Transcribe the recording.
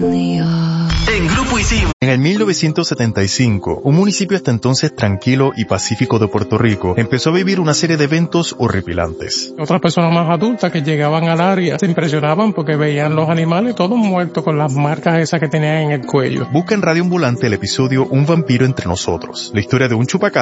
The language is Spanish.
En Grupo Isim. En el 1975, un municipio hasta entonces tranquilo y pacífico de Puerto Rico empezó a vivir una serie de eventos horripilantes. Otras personas más adultas que llegaban al área se impresionaban porque veían los animales todos muertos con las marcas esas que tenían en el cuello. Busca en Radio Ambulante el episodio Un vampiro entre nosotros, la historia de un chupacabra